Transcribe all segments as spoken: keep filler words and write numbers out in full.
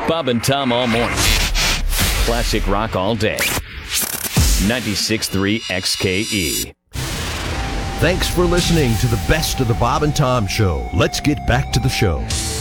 Bob and Tom all morning. Classic rock all day. ninety-six point three X K E. Thanks for listening to the best of the Bob and Tom Show. Let's get back to the show.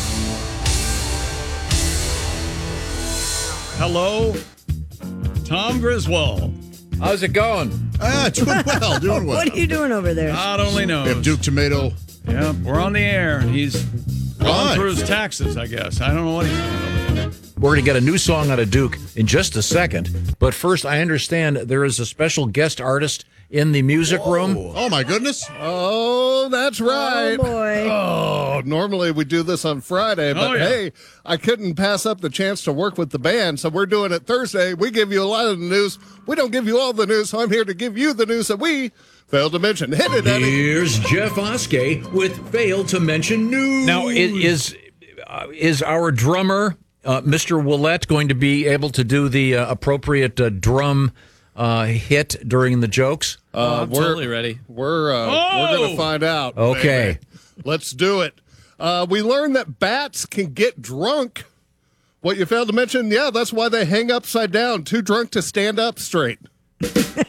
Hello, Tom Griswold. How's it going? Ah, doing well, doing well. What are you doing over there? God only knows. We have Duke Tomato. Yeah, we're on the air, and he's going Right. through his taxes, I guess. I don't know what he's doing over there. We're going to get a new song out of Duke in just a second. But first, I understand there is a special guest artist in the music room. Oh, my goodness. Oh, that's right. Oh, boy. Oh, normally we do this on Friday, but Oh, yeah. hey, I couldn't pass up the chance to work with the band, so we're doing it Thursday. We give you a lot of the news. We don't give you all the news, so I'm here to give you the news that we failed to mention. Hit it, Eddie. Here's Jeff Oskey with Failed to Mention News. Now, i- is, uh, is our drummer, uh, Mister Willette, going to be able to do the uh, appropriate uh, drum uh, hit during the jokes? Uh, I'm we're, totally ready. We're, uh, Oh! we're going to find out. Okay. baby. Let's do it. Uh, we learned that bats can get drunk. What you failed to mention, yeah, that's why they hang upside down, too drunk to stand up straight. Well,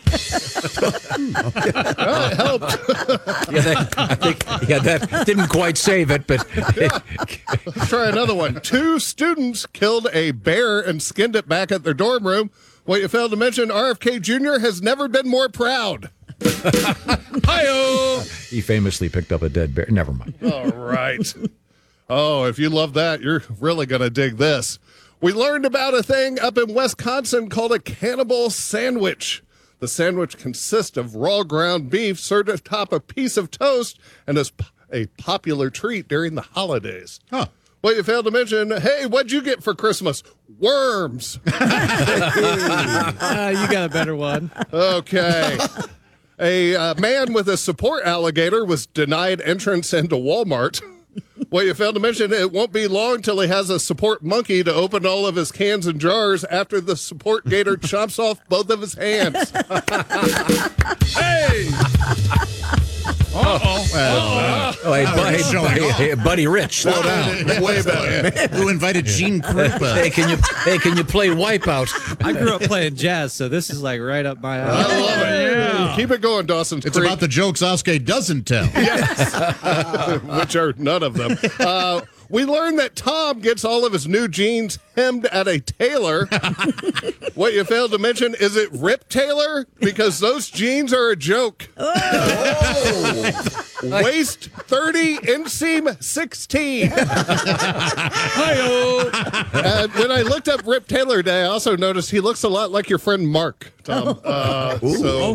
it helped. Yeah, that, I think, yeah, that didn't quite save it, but Let's try another one. Two students killed a bear and skinned it back at their dorm room. What you failed to mention, R F K Junior has never been more proud. Hi-yo! he famously picked up a dead bear. Never mind. All right. Oh, if you love that, you're really going to dig this. We learned about a thing up in Wisconsin called a cannibal sandwich. The sandwich consists of raw ground beef served atop a piece of toast and is p- a popular treat during the holidays. Huh. What you failed to mention, hey, what'd you get for Christmas? Worms. Ah, you got a better one. Okay. A uh, man with a support alligator was denied entrance into Walmart. What you failed to mention, it won't be long till he has a support monkey to open all of his cans and jars after the support gator chops off both of his hands. Hey! Uh-oh. Oh, hey, buddy, showing buddy, off. hey, buddy Rich, slow down. Way better. Who invited Gene Krupa? Hey, can you hey, can you play Wipeout? I grew up playing jazz, so this is like right up my I alley. love it. Yeah. Keep it going, Dawson's It's Creek. about the jokes Oskey doesn't tell. Which are none of them. Uh, we learned that Tom gets all of his new jeans hemmed at a tailor. What you failed to mention, is it Rip Taylor? Because those jeans are a joke. Waist thirty, inseam sixteen. Hi-yo! And when I looked up Rip Taylor today, I also noticed he looks a lot like your friend Mark, Tom. Uh, so